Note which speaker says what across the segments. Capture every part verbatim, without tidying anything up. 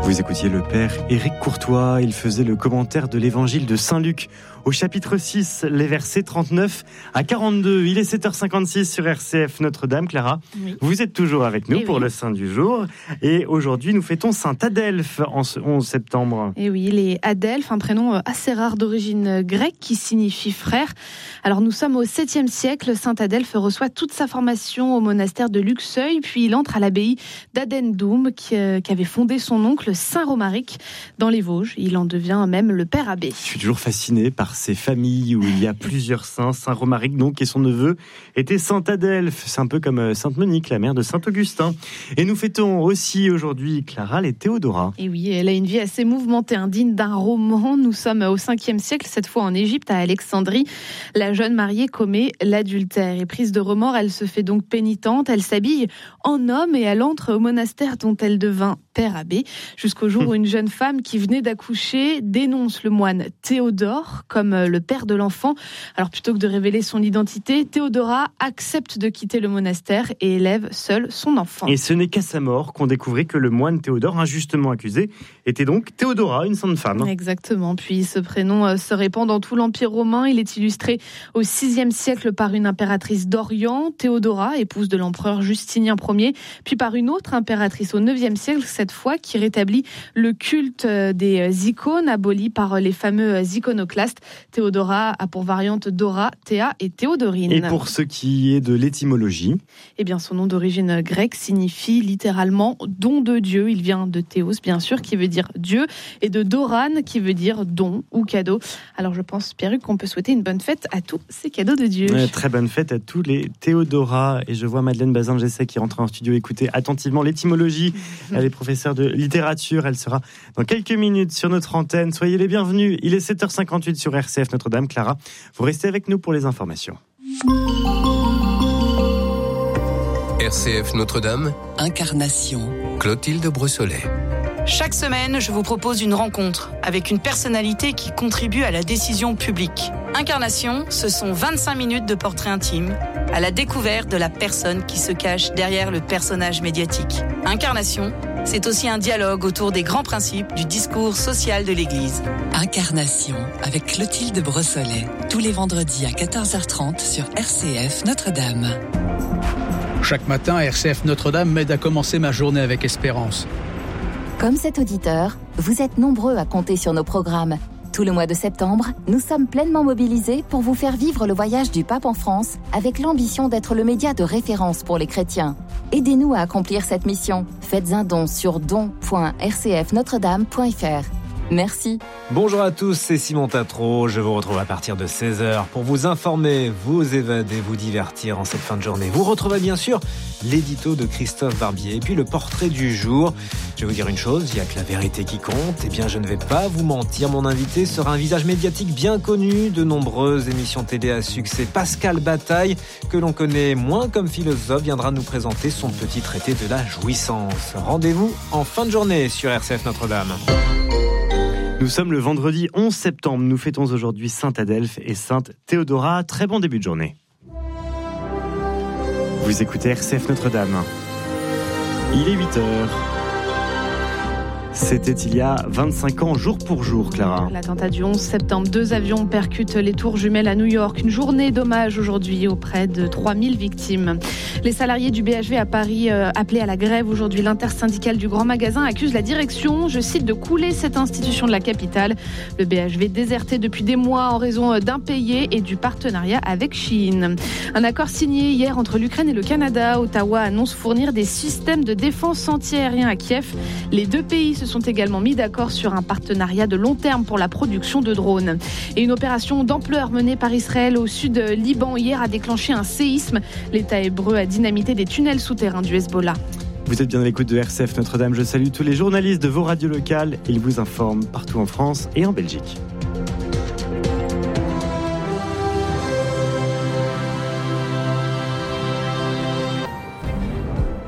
Speaker 1: Vous écoutiez le père Éric Courtois, il faisait le commentaire de l'évangile de Saint Luc au chapitre six, les versets trente-neuf à quarante-deux. Il est sept heures cinquante-six sur R C F Notre-Dame. Clara, oui. Vous êtes toujours avec nous et pour oui. le Saint du jour. Et aujourd'hui, nous fêtons Saint Adelphe en ce onze septembre.
Speaker 2: Et oui, les Adelphes, un prénom assez rare d'origine grecque qui signifie frère. Alors nous sommes au septième siècle. Saint Adelphe reçoit toute sa formation au monastère de Luxeuil, puis il entre à l'abbaye d'Adendoum qui, euh, qui avait fondé son oncle Saint Romaric dans les Vosges. Il en devient même le père abbé.
Speaker 1: Je suis toujours fasciné par ces familles où il y a plusieurs saints. Saint Romaric donc et son neveu était Saint Adelphe. C'est un peu comme Sainte Monique, la mère de Saint Augustin. Et nous fêtons aussi aujourd'hui, Clara, les Théodora.
Speaker 2: Et oui, elle a une vie assez mouvementée, indigne d'un roman. Nous sommes au cinquième siècle, cette fois en Égypte, à Alexandrie. La jeune mariée commet l'adultère. Et prise de remords, elle se fait donc pénitente. Elle s'habille en homme et elle entre au monastère dont elle devint père abbé, jusqu'au jour où une jeune femme qui venait d'accoucher dénonce le moine Théodore comme le père de l'enfant. Alors plutôt que de révéler son identité, Théodora accepte de quitter le monastère et élève seule son enfant.
Speaker 1: Et ce n'est qu'à sa mort qu'on découvrit que le moine Théodore, injustement accusé, était donc Théodora, une sainte femme.
Speaker 2: Exactement. Puis ce prénom se répand dans tout l'Empire romain. Il est illustré au sixième siècle par une impératrice d'Orient, Théodora, épouse de l'empereur Justinien Ier, puis par une autre impératrice au neuvième siècle, cette fois, qui rétablit le culte des icônes abolis par les fameux iconoclastes. Théodora a pour variante Dora, Théa et Théodorine.
Speaker 1: Et pour ce qui est de l'étymologie,
Speaker 2: eh bien, son nom d'origine grecque signifie littéralement don de Dieu. Il vient de Théos, bien sûr, qui veut dire Dieu, et de Doran, qui veut dire don ou cadeau. Alors, je pense, Pierruc, qu'on peut souhaiter une bonne fête à tous ces cadeaux de Dieu.
Speaker 1: Ouais, très bonne fête à tous les Théodora. Et je vois Madeleine Bazin-Gessé qui rentre en studio écouter attentivement l'étymologie. Elle est professeure de littérature. Elle sera dans quelques minutes sur notre antenne. Soyez les bienvenus. Il est sept heures cinquante-huit sur R C F Notre-Dame. Clara, vous restez avec nous pour les informations.
Speaker 3: R C F Notre-Dame,
Speaker 4: Incarnation,
Speaker 3: Clotilde Brossolet.
Speaker 5: Chaque semaine, je vous propose une rencontre avec une personnalité qui contribue à la décision publique. Incarnation, ce sont vingt-cinq minutes de portrait intime, à la découverte de la personne qui se cache derrière le personnage médiatique. Incarnation, c'est aussi un dialogue autour des grands principes du discours social de l'Église.
Speaker 4: Incarnation, avec Clotilde Brossolet, tous les vendredis à quatorze heures trente sur R C F Notre-Dame.
Speaker 6: Chaque matin, R C F Notre-Dame m'aide à commencer ma journée avec espérance.
Speaker 7: Comme cet auditeur, vous êtes nombreux à compter sur nos programmes. Tout le mois de septembre, nous sommes pleinement mobilisés pour vous faire vivre le voyage du pape en France avec l'ambition d'être le média de référence pour les chrétiens. Aidez-nous à accomplir cette mission. Faites un don sur don point r c f notre dame point f r. Merci.
Speaker 8: Bonjour à tous, c'est Simon Tatro. Je vous retrouve à partir de seize heures pour vous informer, vous évader, vous divertir en cette fin de journée. Vous retrouvez bien sûr l'édito de Christophe Barbier et puis le portrait du jour. Je vais vous dire une chose, il n'y a que la vérité qui compte. Eh bien, je ne vais pas vous mentir, mon invité sera un visage médiatique bien connu de nombreuses émissions télé à succès. Pascal Bataille, que l'on connaît moins comme philosophe, viendra nous présenter son petit traité de la jouissance. Rendez-vous en fin de journée sur R C F Notre-Dame.
Speaker 1: Nous sommes le vendredi onze septembre. Nous fêtons aujourd'hui Saint Adelphe et Sainte Théodora. Très bon début de journée. Vous écoutez R C F Notre-Dame. Il est huit heures. C'était il y a vingt-cinq ans, jour pour jour, Clara.
Speaker 2: L'attentat du onze septembre, deux avions percutent les tours jumelles à New York. Une journée d'hommage aujourd'hui auprès de trois mille victimes. Les salariés du B H V à Paris euh, appelés à la grève aujourd'hui. L'intersyndicale du Grand Magasin accuse la direction, je cite, de couler cette institution de la capitale. Le B H V déserté depuis des mois en raison d'impayés et du partenariat avec Chine. Un accord signé hier entre l'Ukraine et le Canada. Ottawa annonce fournir des systèmes de défense anti-aérien à Kiev. Les deux pays se sont également mis d'accord sur un partenariat de long terme pour la production de drones. Et une opération d'ampleur menée par Israël au sud Liban hier a déclenché un séisme. L'État hébreu a dynamité des tunnels souterrains du Hezbollah.
Speaker 1: Vous êtes bien à l'écoute de R C F Notre-Dame. Je salue tous les journalistes de vos radios locales. Ils vous informent partout en France et en Belgique. R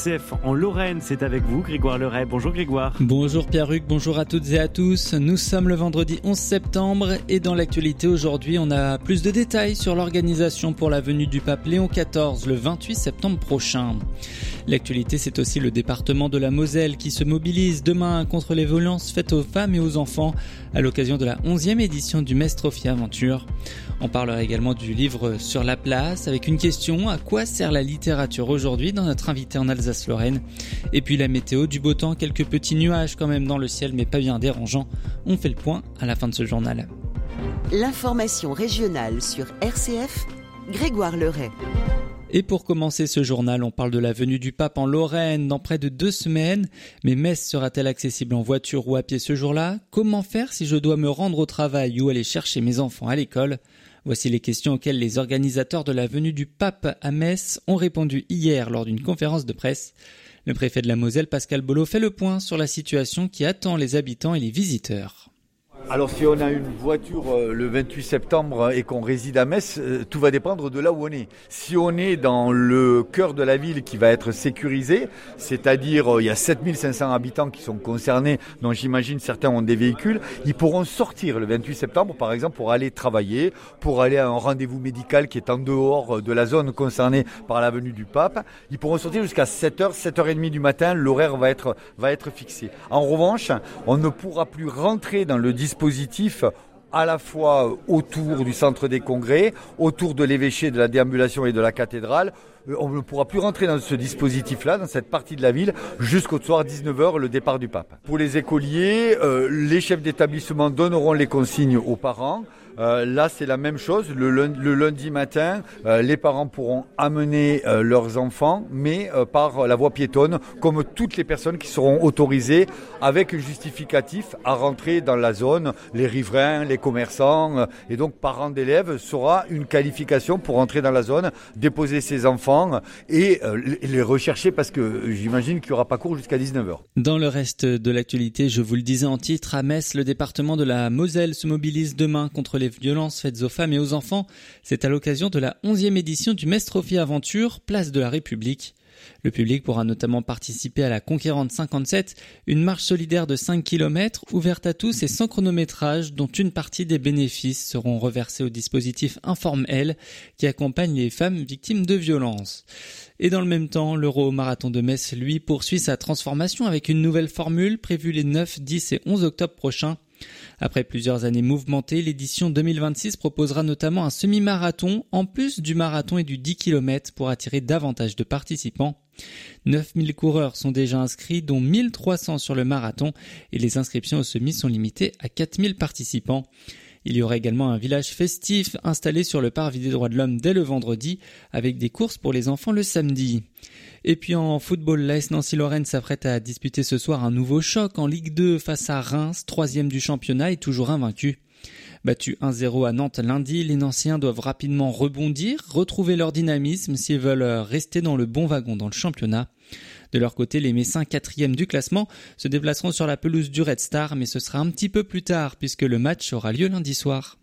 Speaker 1: C F en Lorraine, c'est avec vous, Grégoire Leray. Bonjour Grégoire.
Speaker 9: Bonjour Pierre-Hugues, bonjour à toutes et à tous. Nous sommes le vendredi onze septembre et dans l'actualité aujourd'hui, on a plus de détails sur l'organisation pour la venue du pape Léon quatorze le vingt-huit septembre prochain. L'actualité, c'est aussi le département de la Moselle qui se mobilise demain contre les violences faites aux femmes et aux enfants à l'occasion de la onzième édition du Metz Trophy Aventure. On parlera également du livre Sur la place avec une question: à quoi sert la littérature aujourd'hui, dans notre invité en Alsace-Lorraine. Et puis la météo, du beau temps, quelques petits nuages quand même dans le ciel, mais pas bien dérangeants. On fait le point à la fin de ce journal.
Speaker 10: L'information régionale sur R C F, Grégoire Leray.
Speaker 9: Et pour commencer ce journal, on parle de la venue du pape en Lorraine dans près de deux semaines. Mais Metz sera-t-elle accessible en voiture ou à pied ce jour-là? Comment faire si je dois me rendre au travail ou aller chercher mes enfants à l'école? Voici les questions auxquelles les organisateurs de la venue du pape à Metz ont répondu hier lors d'une conférence de presse. Le préfet de la Moselle, Pascal Bollot, fait le point sur la situation qui attend les habitants et les visiteurs.
Speaker 11: Alors si on a une voiture euh, le vingt-huit septembre et qu'on réside à Metz, euh, tout va dépendre de là où on est. Si on est dans le cœur de la ville qui va être sécurisé, c'est-à-dire euh, il y a sept mille cinq cents habitants qui sont concernés, dont j'imagine certains ont des véhicules, ils pourront sortir le vingt-huit septembre par exemple pour aller travailler, pour aller à un rendez-vous médical qui est en dehors de la zone concernée par la venue du pape. Ils pourront sortir jusqu'à sept heures, sept heures trente du matin, l'horaire va être, va être fixé. En revanche, on ne pourra plus rentrer dans le dispositif dispositif à la fois autour du centre des congrès, autour de l'évêché, de la déambulation et de la cathédrale. On ne pourra plus rentrer dans ce dispositif-là, dans cette partie de la ville, jusqu'au soir dix-neuf heures, le départ du pape. Pour les écoliers, euh, les chefs d'établissement donneront les consignes aux parents. Euh, là, c'est la même chose. Le lundi, le lundi matin, euh, les parents pourront amener euh, leurs enfants, mais euh, par la voie piétonne, comme toutes les personnes qui seront autorisées avec un justificatif à rentrer dans la zone, les riverains, les commerçants. Euh, et donc, parents d'élèves sera une qualification pour entrer dans la zone, déposer ses enfants et euh, les rechercher parce que j'imagine qu'il n'y aura pas cours jusqu'à dix-neuf heures.
Speaker 9: Dans le reste de l'actualité, je vous le disais en titre, à Metz, le département de la Moselle se mobilise demain contre les les violences faites aux femmes et aux enfants. C'est à l'occasion de la onzième édition du Metz Trophy Aventure, place de la République. Le public pourra notamment participer à la Conquérante cinquante-sept, une marche solidaire de cinq kilomètres ouverte à tous et sans chronométrage, dont une partie des bénéfices seront reversés au dispositif Informe-Elle qui accompagne les femmes victimes de violences. Et dans le même temps, l'Euro-Marathon de Metz, lui, poursuit sa transformation avec une nouvelle formule prévue les neuf, dix et onze octobre prochains. Après plusieurs années mouvementées, l'édition deux mille vingt-six proposera notamment un semi-marathon en plus du marathon et du dix kilomètres pour attirer davantage de participants. neuf mille coureurs sont déjà inscrits, dont mille trois cents sur le marathon, et les inscriptions au semi sont limitées à quatre mille participants. Il y aura également un village festif installé sur le parvis des droits de l'homme dès le vendredi, avec des courses pour les enfants le samedi. Et puis en football, l'A S Nancy-Lorraine s'apprête à disputer ce soir un nouveau choc en Ligue deux face à Reims, troisième du championnat et toujours invaincu. Battus un zéro à Nantes lundi, les Nancéens doivent rapidement rebondir, retrouver leur dynamisme s'ils veulent rester dans le bon wagon dans le championnat. De leur côté, les Messins, quatrième du classement, se déplaceront sur la pelouse du Red Star, mais ce sera un petit peu plus tard puisque le match aura lieu lundi soir.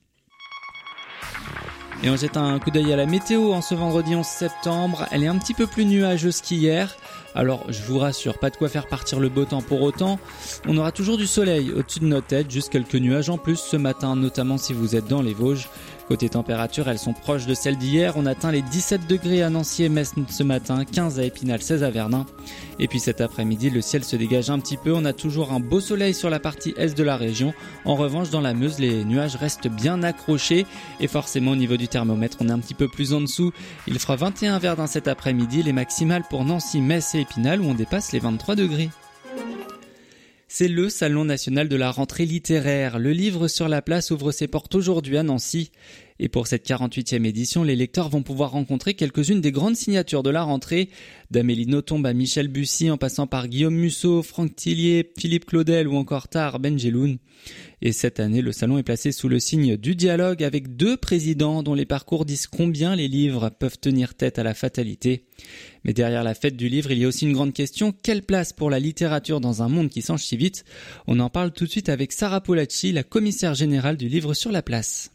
Speaker 9: Et on jette un coup d'œil à la météo en ce vendredi onze septembre. Elle est un petit peu plus nuageuse qu'hier. Alors, je vous rassure, pas de quoi faire partir le beau temps pour autant. On aura toujours du soleil au-dessus de nos têtes, juste quelques nuages en plus ce matin, notamment si vous êtes dans les Vosges. Côté température, elles sont proches de celles d'hier. On atteint les dix-sept degrés à Nancy et Metz ce matin, quinze à Épinal, seize à Verdun. Et puis cet après-midi, le ciel se dégage un petit peu. On a toujours un beau soleil sur la partie est de la région. En revanche, dans la Meuse, les nuages restent bien accrochés. Et forcément, au niveau du thermomètre, on est un petit peu plus en dessous. Il fera vingt et un à Verdun cet après-midi. Les maximales pour Nancy, Metz et Épinal où on dépasse les vingt-trois degrés. C'est le Salon national de la rentrée littéraire. Le livre Sur la place ouvre ses portes aujourd'hui à Nancy. Et pour cette quarante-huitième édition, les lecteurs vont pouvoir rencontrer quelques-unes des grandes signatures de la rentrée, d'Amélie Nothomb à Michel Bussy en passant par Guillaume Musso, Franck Tillier, Philippe Claudel ou encore Tahar Benjeloun. Et cette année, le salon est placé sous le signe du dialogue avec deux présidents dont les parcours disent combien les livres peuvent tenir tête à la fatalité. Mais derrière la fête du livre, il y a aussi une grande question. Quelle place pour la littérature dans un monde qui change si vite? On en parle tout de suite avec Sarah Polacci, la commissaire générale du livre Sur la place.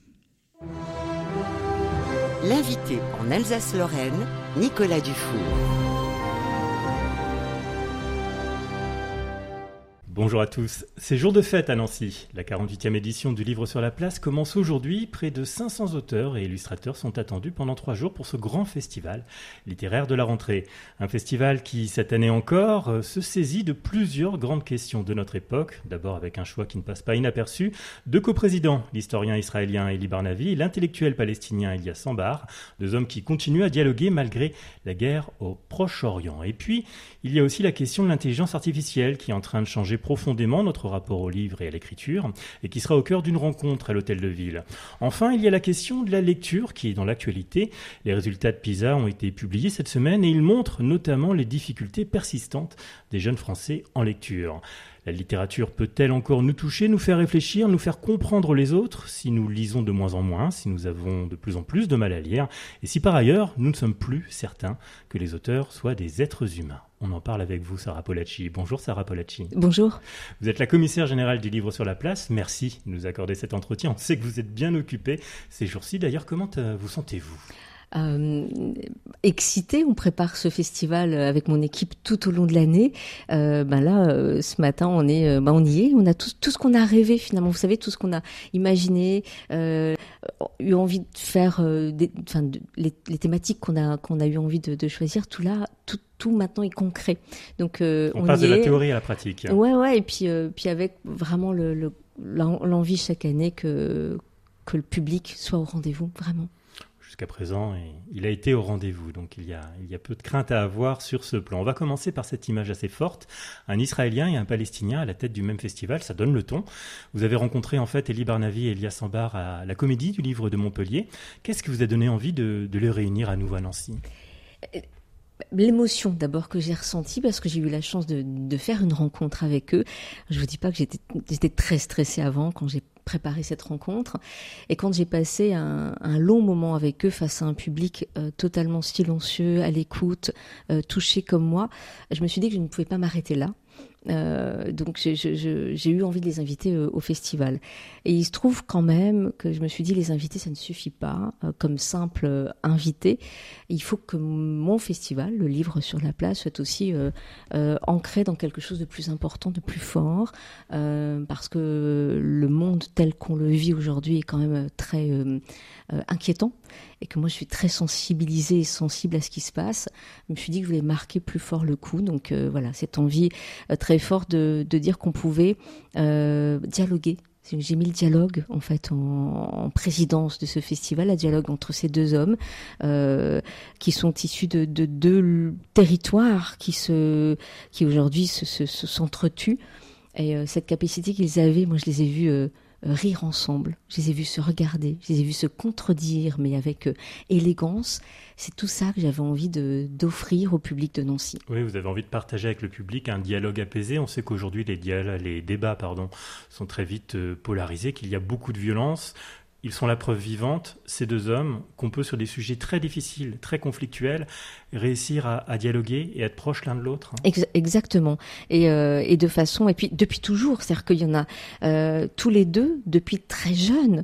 Speaker 10: L'invité en Alsace-Lorraine, Nicolas Dufour.
Speaker 12: Bonjour à tous. C'est jour de fête à Nancy. La quarante-huitième édition du Livre sur la place commence aujourd'hui. Près de cinq cents auteurs et illustrateurs sont attendus pendant trois jours pour ce grand festival littéraire de la rentrée. Un festival qui, cette année encore, se saisit de plusieurs grandes questions de notre époque. D'abord avec un choix qui ne passe pas inaperçu. Deux coprésidents, l'historien israélien Elie Barnavi et l'intellectuel palestinien Elias Sambar. Deux hommes qui continuent à dialoguer malgré la guerre au Proche-Orient. Et puis, il y a aussi la question de l'intelligence artificielle qui est en train de changer profondément notre rapport au livre et à l'écriture et qui sera au cœur d'une rencontre à l'Hôtel de Ville. Enfin, il y a la question de la lecture qui est dans l'actualité. Les résultats de PISA ont été publiés cette semaine et ils montrent notamment les difficultés persistantes des jeunes Français en lecture. La littérature peut-elle encore nous toucher, nous faire réfléchir, nous faire comprendre les autres si nous lisons de moins en moins, si nous avons de plus en plus de mal à lire et si par ailleurs nous ne sommes plus certains que les auteurs soient des êtres humains? On en parle avec vous, Sarah Polacci. Bonjour Sarah Polacci.
Speaker 13: Bonjour.
Speaker 12: Vous êtes la commissaire générale du Livre sur la place. Merci de nous accorder cet entretien. On sait que vous êtes bien occupée ces jours-ci. D'ailleurs, comment vous sentez-vous ?
Speaker 13: Euh, excitée, on prépare ce festival avec mon équipe tout au long de l'année. Euh, ben là, euh, ce matin, on est, euh, ben on y est. On a tout, tout ce qu'on a rêvé finalement. Vous savez, tout ce qu'on a imaginé, euh, eu envie de faire, euh, des, enfin, de, les, les thématiques qu'on a qu'on a eu envie de, de choisir. Tout là, tout, tout maintenant est concret. Donc, euh,
Speaker 12: on,
Speaker 13: on
Speaker 12: passe de
Speaker 13: est.
Speaker 12: La théorie à la pratique.
Speaker 13: Ouais, ouais. Et puis, euh, puis avec vraiment le, le, l'envie chaque année que que le public soit au rendez-vous, vraiment.
Speaker 12: Jusqu'à présent, il a été au rendez-vous, donc il y, a, il y a peu de crainte à avoir sur ce plan. On va commencer par cette image assez forte, un Israélien et un Palestinien à la tête du même festival, ça donne le ton. Vous avez rencontré en fait Elie Barnavi et Elias Sambar à la Comédie du Livre de Montpellier. Qu'est-ce qui vous a donné envie de, de les réunir à nouveau à Nancy ?
Speaker 13: L'émotion d'abord que j'ai ressentie parce que j'ai eu la chance de, de faire une rencontre avec eux. Je vous dis pas que j'étais, j'étais très stressée avant quand j'ai préparé cette rencontre et quand j'ai passé un, un long moment avec eux face à un public euh, totalement silencieux, à l'écoute, euh, touché comme moi, je me suis dit que je ne pouvais pas m'arrêter là. Euh, donc j'ai, je, j'ai eu envie de les inviter euh, au festival et il se trouve quand même que je me suis dit les invités ça ne suffit pas euh, comme simple euh, invité, il faut que mon festival, le Livre sur la place, soit aussi euh, euh, ancré dans quelque chose de plus important, de plus fort, euh, parce que le monde tel qu'on le vit aujourd'hui est quand même très euh, euh, inquiétant et que moi je suis très sensibilisée et sensible à ce qui se passe. Je me suis dit que je voulais marquer plus fort le coup, donc euh, voilà, cette envie euh, très forte de, de dire qu'on pouvait euh, dialoguer. J'ai mis le dialogue en fait en, en présidence de ce festival, le dialogue entre ces deux hommes euh, qui sont issus de, de deux territoires qui se, qui aujourd'hui se, se, se s'entretuent et euh, cette capacité qu'ils avaient, moi je les ai vus euh, rire ensemble, je les ai vus se regarder, je les ai vus se contredire, mais avec euh, élégance. C'est tout ça que j'avais envie de, d'offrir au public de Nancy.
Speaker 12: Oui, vous avez envie de partager avec le public un dialogue apaisé. On sait qu'aujourd'hui, les, dialogues, les débats pardon, sont très vite euh, polarisés, qu'il y a beaucoup de violence. Ils sont la preuve vivante, ces deux hommes, qu'on peut, sur des sujets très difficiles, très conflictuels, réussir à, à dialoguer et être proches l'un de l'autre. Hein.
Speaker 13: Ex- exactement. Et, euh, et de façon... Et puis, depuis toujours, c'est-à-dire qu'il y en a euh, tous les deux, depuis très jeunes,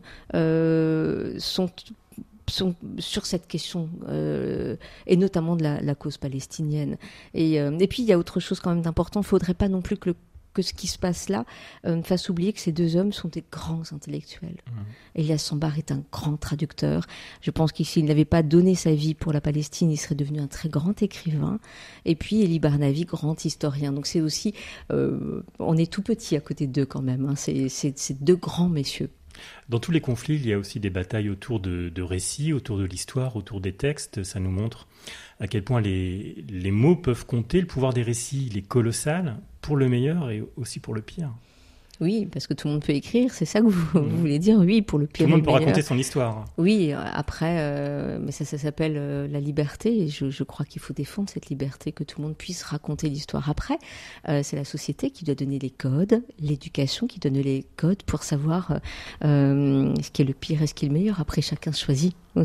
Speaker 13: euh, sont... sont sur cette question euh, et notamment de la, la cause palestinienne. Et, euh, et puis il y a autre chose quand même d'important. Il ne faudrait pas non plus que, le, que ce qui se passe là euh, me fasse oublier que ces deux hommes sont des grands intellectuels. Mmh. Elias Sambar est un grand traducteur. Je pense que s'il n'avait pas donné sa vie pour la Palestine, il serait devenu un très grand écrivain. Et puis Elie Barnavi, grand historien. Donc c'est aussi, euh, on est tout petit à côté d'eux quand même. Hein. C'est, c'est, c'est deux grands messieurs.
Speaker 12: Dans tous les conflits, il y a aussi des batailles autour de, de récits, autour de l'histoire, autour des textes. Ça nous montre à quel point les, les mots peuvent compter. Le pouvoir des récits, il est colossal, pour le meilleur et aussi pour le pire.
Speaker 13: Oui, parce que tout le monde peut écrire, c'est ça que vous, mmh. vous voulez dire, oui, pour le pire.
Speaker 12: Tout le monde peut raconter son histoire.
Speaker 13: Oui, après, euh, mais ça, ça s'appelle euh, la liberté, et je, je crois qu'il faut défendre cette liberté, que tout le monde puisse raconter l'histoire. Après, euh, c'est la société qui doit donner les codes, l'éducation qui donne les codes pour savoir euh, ce qui est le pire et ce qui est le meilleur. Après, chacun choisit aussi.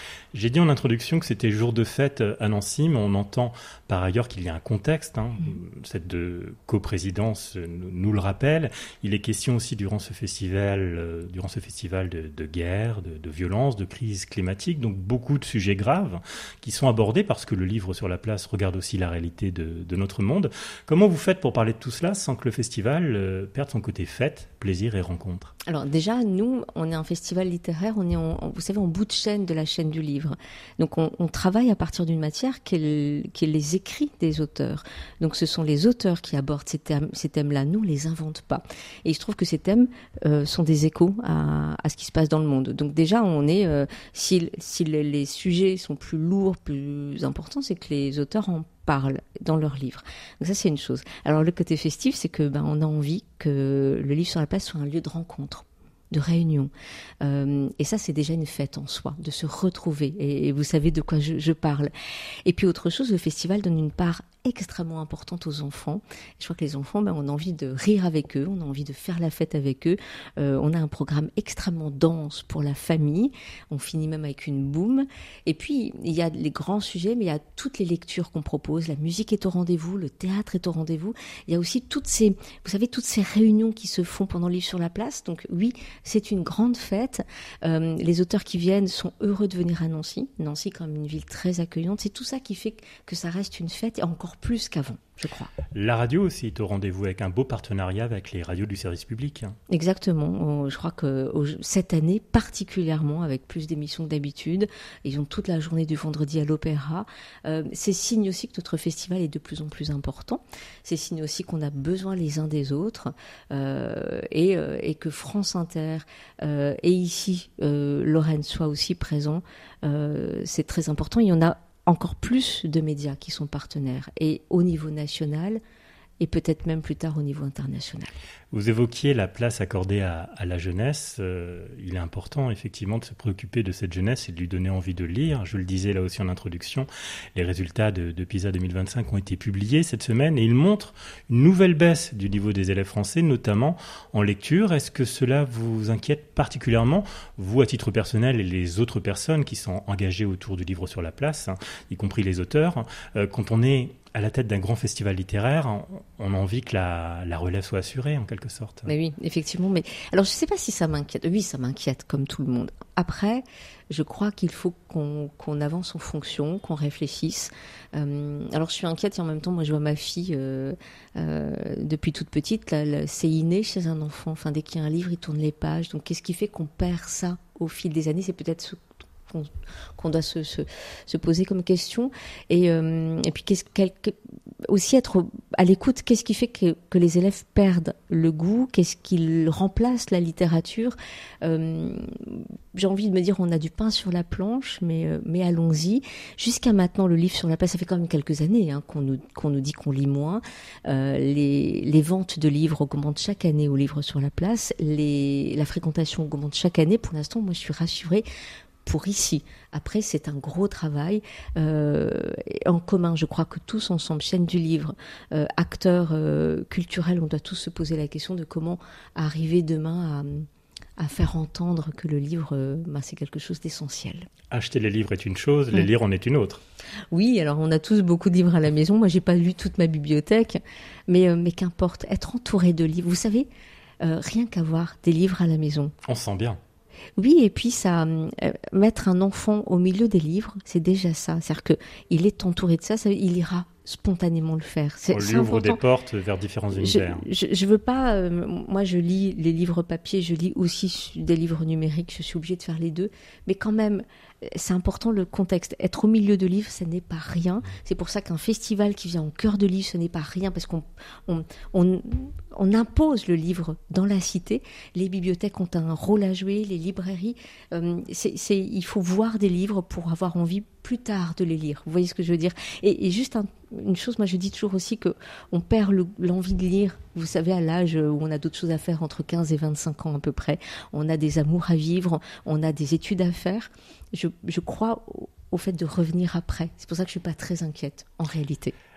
Speaker 12: J'ai dit en introduction que c'était jour de fête à Nancy, mais on entend par ailleurs qu'il y a un contexte. Hein. Mmh. Cette de coprésidence nous le rappelle. Il est question aussi durant ce festival, euh, durant ce festival de, de guerre, de, de violence, de crise climatique. Donc beaucoup de sujets graves qui sont abordés parce que le livre sur la place regarde aussi la réalité de, de notre monde. Comment vous faites pour parler de tout cela sans que le festival euh, perde son côté fête, plaisir et rencontre ?
Speaker 13: Alors déjà, nous, on est un festival littéraire, on est, en, en, vous savez, en bout de chaîne de la chaîne du livre. Donc on, on travaille à partir d'une matière qui est, qui est les écrits des auteurs. Donc ce sont les auteurs qui abordent ces thèmes, ces thèmes-là, nous, on les invente pas. Et il se trouve que ces thèmes euh, sont des échos à, à ce qui se passe dans le monde. Donc déjà, on est, euh, si, si les, les sujets sont plus lourds, plus importants, c'est que les auteurs en parlent dans leurs livres. Donc ça, c'est une chose. Alors le côté festif, c'est que ben, on a envie que le livre sur la place soit un lieu de rencontre, de réunion. Euh, et ça, c'est déjà une fête en soi, de se retrouver. Et, et vous savez de quoi je, je parle. Et puis autre chose, le festival donne une part extrêmement importante aux enfants. Je crois que les enfants, ben, on a envie de rire avec eux, on a envie de faire la fête avec eux. Euh, on a un programme extrêmement dense pour la famille. On finit même avec une boum. Et puis, il y a les grands sujets, mais il y a toutes les lectures qu'on propose. La musique est au rendez-vous, le théâtre est au rendez-vous. Il y a aussi toutes ces, vous savez, toutes ces réunions qui se font pendant le livre sur la place. Donc oui, c'est une grande fête. Euh, les auteurs qui viennent sont heureux de venir à Nancy. Nancy, quand même, une ville très accueillante. C'est tout ça qui fait que ça reste une fête, et encore plus qu'avant, je crois.
Speaker 12: La radio aussi est au rendez-vous avec un beau partenariat avec les radios du service public.
Speaker 13: Exactement. Je crois que cette année, particulièrement, avec plus d'émissions que d'habitude, ils ont toute la journée du vendredi à l'Opéra. Euh, c'est signe aussi que notre festival est de plus en plus important. C'est signe aussi qu'on a besoin les uns des autres euh, et, euh, et que France Inter euh, et ici, euh, Lorraine, soit aussi présent. Euh, c'est très important. Il y en a encore plus de médias qui sont partenaires, et au niveau national, et peut-être même plus tard au niveau international.
Speaker 12: Vous évoquiez la place accordée à, à la jeunesse. Euh, il est important effectivement de se préoccuper de cette jeunesse et de lui donner envie de lire. Je le disais là aussi en introduction, les résultats de, de PISA deux mille vingt-cinq ont été publiés cette semaine et ils montrent une nouvelle baisse du niveau des élèves français, notamment en lecture. Est-ce que cela vous inquiète particulièrement, vous à titre personnel et les autres personnes qui sont engagées autour du livre sur la place, hein, y compris les auteurs, euh, quand on est à la tête d'un grand festival littéraire, on a envie que la, la relève soit assurée, en quelque sorte.
Speaker 13: Mais oui, effectivement. Mais alors, je ne sais pas si ça m'inquiète. Oui, ça m'inquiète, comme tout le monde. Après, je crois qu'il faut qu'on, qu'on avance en fonction, qu'on réfléchisse. Euh, alors, je suis inquiète et en même temps, moi, je vois ma fille, euh, euh, depuis toute petite, là, là, c'est inné chez un enfant. Enfin, dès qu'il y a un livre, il tourne les pages. Donc, qu'est-ce qui fait qu'on perd ça au fil des années ? C'est peut-être ce Qu'on, qu'on doit se, se, se poser comme question. Et, euh, et puis, qu'est-ce, quel, aussi être à l'écoute, qu'est-ce qui fait que, que les élèves perdent le goût ? Qu'est-ce qui remplace la littérature ? euh, J'ai envie de me dire, on a du pain sur la planche, mais, euh, mais allons-y. Jusqu'à maintenant, le livre sur la place, ça fait quand même quelques années hein, qu'on, nous, qu'on nous dit qu'on lit moins. Euh, les, les ventes de livres augmentent chaque année au livre sur la place. Les, la fréquentation augmente chaque année. Pour l'instant, moi, je suis rassurée pour ici. Après, c'est un gros travail euh, en commun. Je crois que tous ensemble, chaîne du livre, euh, acteurs euh, culturels, on doit tous se poser la question de comment arriver demain à, à faire entendre que le livre, euh, ben, c'est quelque chose d'essentiel.
Speaker 12: Acheter les livres est une chose, les mmh. lire en est une autre.
Speaker 13: Oui, alors on a tous beaucoup de livres à la maison. Moi, j'ai pas lu toute ma bibliothèque, mais, euh, mais qu'importe, être entouré de livres. Vous savez, euh, rien qu'avoir des livres à la maison.
Speaker 12: On se sent bien.
Speaker 13: Oui, et puis ça, euh, mettre un enfant au milieu des livres, c'est déjà ça. C'est-à-dire qu'il est entouré de ça, ça il ira spontanément le faire.
Speaker 12: C'est, On lui ouvre des portes vers différents univers.
Speaker 13: Je, je, je veux pas... Euh, moi, je lis les livres papier, je lis aussi des livres numériques, je suis obligée de faire les deux. Mais quand même, c'est important le contexte. Être au milieu de livres, ce n'est pas rien. C'est pour ça qu'un festival qui vient au cœur de livres, ce n'est pas rien, parce qu'on on, on, on impose le livre dans la cité. Les bibliothèques ont un rôle à jouer, les librairies. Euh, c'est, c'est, il faut voir des livres pour avoir envie plus tard de les lire. Vous voyez ce que je veux dire ? Et, et juste un, une chose, moi je dis toujours aussi qu'on perd le, l'envie de lire. Vous savez, à l'âge où on a d'autres choses à faire, entre quinze et vingt-cinq ans à peu près, on a des amours à vivre, on a des études à faire. Je, je crois au, au fait de revenir après. C'est pour ça que je ne suis pas très inquiète, en réalité.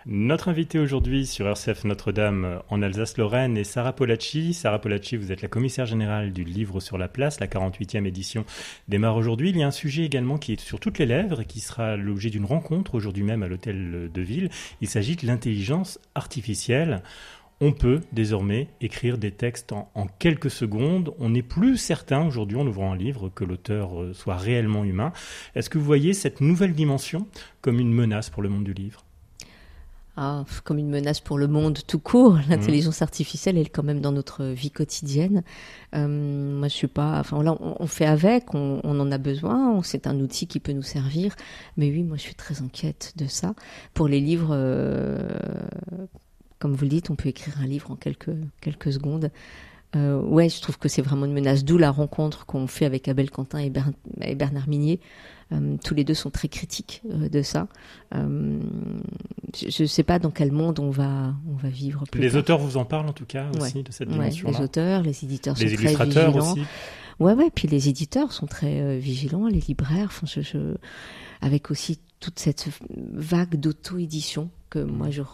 Speaker 12: Notre invitée aujourd'hui sur R C F Notre-Dame en Alsace-Lorraine est Sarah Polacci. Sarah Polacci, vous êtes la commissaire générale du Livre sur la Place. La quarante-huitième édition démarre aujourd'hui. Il y a un sujet également qui est sur toutes les lèvres et qui sera l'objet d'une rencontre aujourd'hui même à l'hôtel de ville. Il s'agit de l'intelligence artificielle. On peut désormais écrire des textes en, en quelques secondes. On n'est plus certain aujourd'hui en ouvrant un livre que l'auteur soit réellement humain. Est-ce que vous voyez cette nouvelle dimension comme une menace pour le monde du livre ?
Speaker 13: Ah, comme une menace pour le monde tout court. L'intelligence mmh. artificielle, elle est quand même dans notre vie quotidienne. Euh, moi, je suis pas. Enfin, là, on, on fait avec, on, on en a besoin. C'est un outil qui peut nous servir. Mais oui, moi, je suis très inquiète de ça. Pour les livres, euh, comme vous le dites, on peut écrire un livre en quelques quelques secondes. Euh, ouais, je trouve que c'est vraiment une menace. D'où la rencontre qu'on fait avec Abel Quentin et, Ber- et Bernard Minier. Euh, tous les deux sont très critiques euh, de ça. Euh, je ne sais pas dans quel monde on va, on va vivre plus
Speaker 12: Les
Speaker 13: tard.
Speaker 12: auteurs vous en parlent en tout cas aussi
Speaker 13: ouais.
Speaker 12: de cette
Speaker 13: ouais,
Speaker 12: dimension-là.
Speaker 13: Les auteurs, les éditeurs
Speaker 12: les
Speaker 13: sont très vigilants.
Speaker 12: Les illustrateurs aussi.
Speaker 13: Ouais, ouais. Puis les éditeurs sont très euh, vigilants, les libraires. Enfin, je, je, avec aussi toute cette vague d'auto-édition que moi je,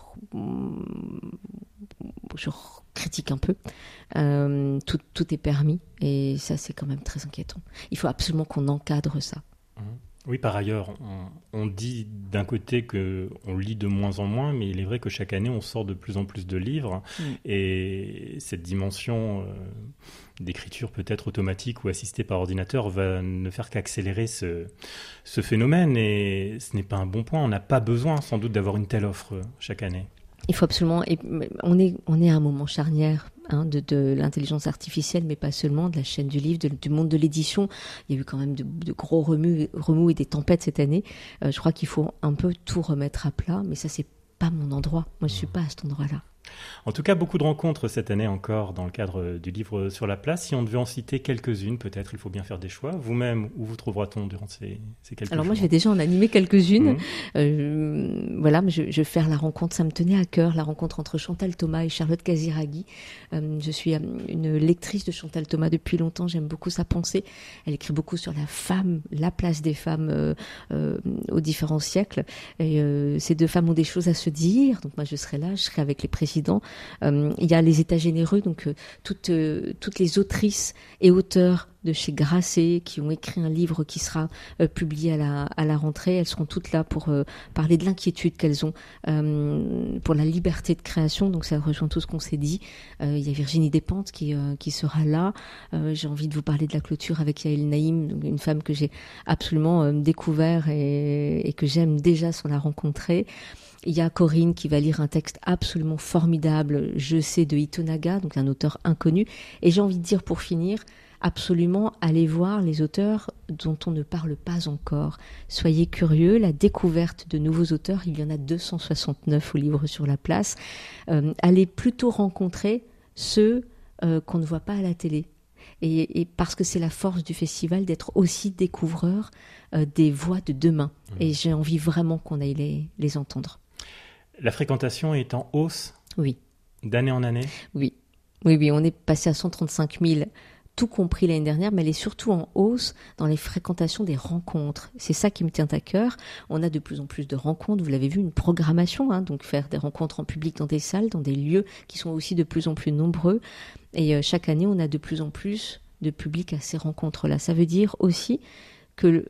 Speaker 13: je critique un peu. Euh, tout, tout est permis et ça c'est quand même très inquiétant. Il faut absolument qu'on encadre ça.
Speaker 12: Oui, par ailleurs, on, on dit d'un côté qu'on lit de moins en moins, mais il est vrai que chaque année, on sort de plus en plus de livres. Mmh. Et cette dimension euh, d'écriture peut-être automatique ou assistée par ordinateur va ne faire qu'accélérer ce, ce phénomène. Et ce n'est pas un bon point. On n'a pas besoin, sans doute, d'avoir une telle offre chaque année.
Speaker 13: Il faut absolument... Et on est, on est à un moment charnière hein, de, de l'intelligence artificielle, mais pas seulement, de la chaîne du livre, de, du monde de l'édition. Il y a eu quand même de, de gros remous, remous et des tempêtes cette année. Euh, je crois qu'il faut un peu tout remettre à plat, mais ça, c'est pas mon endroit. Moi, je suis pas à cet endroit-là.
Speaker 12: En tout cas, beaucoup de rencontres cette année encore dans le cadre du Livre sur la Place. Si on devait en citer quelques-unes, peut-être il faut bien faire des choix. Vous-même, où vous trouvera-t-on durant ces, ces quelques jours ?
Speaker 13: Alors moi, je vais déjà en animer quelques-unes. Mmh. Euh, voilà, mais je, je vais faire la rencontre, ça me tenait à cœur, la rencontre entre Chantal Thomas et Charlotte Casiraghi. Euh, je suis une lectrice de Chantal Thomas depuis longtemps, j'aime beaucoup sa pensée. Elle écrit beaucoup sur la femme, la place des femmes euh, euh, aux différents siècles. Et euh, ces deux femmes ont des choses à se dire, donc moi je serai là, je serai avec les présidents. Euh, il y a les États généreux, donc euh, toutes, euh, toutes les autrices et auteurs de chez Grasset qui ont écrit un livre qui sera euh, publié à la, à la rentrée. Elles seront toutes là pour euh, parler de l'inquiétude qu'elles ont euh, pour la liberté de création. Donc ça rejoint tout ce qu'on s'est dit. Euh, il y a Virginie Despentes qui, euh, qui sera là. Euh, j'ai envie de vous parler de la clôture avec Yael Naïm, une femme que j'ai absolument euh, découvert et, et que j'aime déjà sans la rencontrer. Il y a Corinne qui va lire un texte absolument formidable, Je sais, de Itonaga, donc un auteur inconnu. Et j'ai envie de dire pour finir, absolument aller voir les auteurs dont on ne parle pas encore. Soyez curieux, la découverte de nouveaux auteurs, il y en a deux cent soixante-neuf au Livre sur la Place. Euh, allez plutôt rencontrer ceux euh, qu'on ne voit pas à la télé. Et, et parce que c'est la force du festival d'être aussi découvreur euh, des voix de demain. Mmh. Et j'ai envie vraiment qu'on aille les, les entendre.
Speaker 12: La fréquentation est en hausse ?
Speaker 13: Oui.
Speaker 12: D'année en année ?
Speaker 13: Oui. Oui, oui, on est passé à cent trente-cinq mille, tout compris l'année dernière, mais elle est surtout en hausse dans les fréquentations des rencontres. C'est ça qui me tient à cœur. On a de plus en plus de rencontres. Vous l'avez vu, une programmation, hein, donc faire des rencontres en public dans des salles, dans des lieux qui sont aussi de plus en plus nombreux. Et euh, chaque année, on a de plus en plus de public à ces rencontres-là. Ça veut dire aussi que le,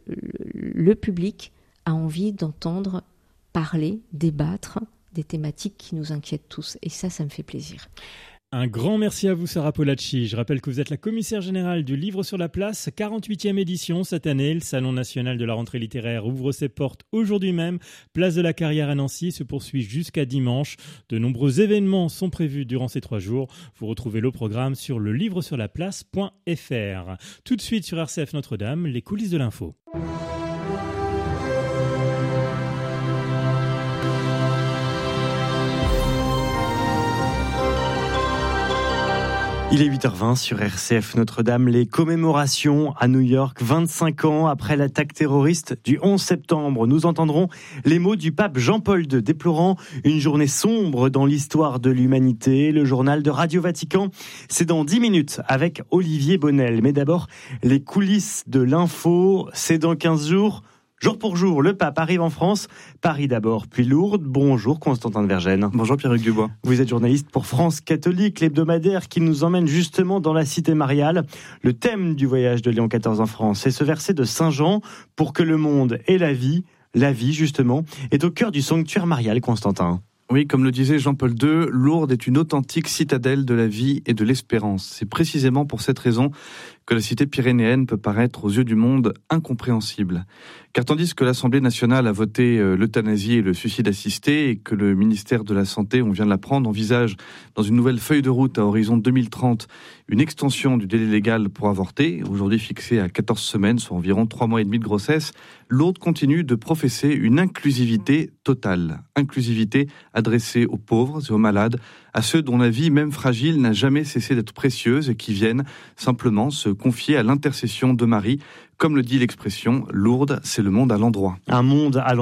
Speaker 13: le public a envie d'entendre parler, débattre des thématiques qui nous inquiètent tous. Et ça, ça me fait plaisir.
Speaker 12: Un grand merci à vous, Sarah Polacci. Je rappelle que vous êtes la commissaire générale du Livre sur la Place, quarante-huitième édition cette année. Le Salon national de la rentrée littéraire ouvre ses portes aujourd'hui même. Place de la Carrière à Nancy se poursuit jusqu'à dimanche. De nombreux événements sont prévus durant ces trois jours. Vous retrouvez le programme sur le livre sur la place point f r. Tout de suite sur R C F Notre-Dame, les coulisses de l'info.
Speaker 1: Il est huit heures vingt sur R C F Notre-Dame, les commémorations à New York, vingt-cinq ans après l'attaque terroriste du onze septembre. Nous entendrons les mots du pape Jean-Paul deux, déplorant une journée sombre dans l'histoire de l'humanité. Le journal de Radio Vatican, c'est dans dix minutes avec Olivier Bonnel. Mais d'abord, les coulisses de l'info, c'est dans quinze jours. Jour pour jour, le pape arrive en France. Paris d'abord, puis Lourdes. Bonjour Constantin de Vergennes.
Speaker 14: Bonjour Pierre-Hugues Dubois.
Speaker 1: Vous êtes journaliste pour France Catholique, l'hebdomadaire qui nous emmène justement dans la cité mariale. Le thème du voyage de Léon quatorze en France, c'est ce verset de Saint Jean, pour que le monde ait la vie, la vie justement, est au cœur du sanctuaire marial, Constantin.
Speaker 14: Oui, comme le disait Jean-Paul deux, Lourdes est une authentique citadelle de la vie et de l'espérance. C'est précisément pour cette raison que la cité pyrénéenne peut paraître aux yeux du monde incompréhensible. Car tandis que l'Assemblée nationale a voté l'euthanasie et le suicide assisté et que le ministère de la Santé, on vient de l'apprendre, envisage dans une nouvelle feuille de route à horizon deux mille trente une extension du délai légal pour avorter, aujourd'hui fixé à quatorze semaines, soit environ trois mois et demi de grossesse, Lourdes continue de professer une inclusivité totale. Inclusivité adressée aux pauvres et aux malades, à ceux dont la vie, même fragile, n'a jamais cessé d'être précieuse et qui viennent simplement se confier à l'intercession de Marie. Comme le dit l'expression, Lourdes, c'est le monde à l'endroit.
Speaker 1: Un monde à l'endroit.